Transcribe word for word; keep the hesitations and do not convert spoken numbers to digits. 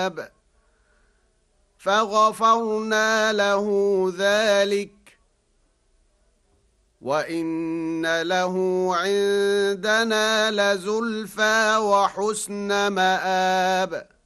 تاب فغفرنا له ذلك وإن له عندنا لزلفى وحسن مآب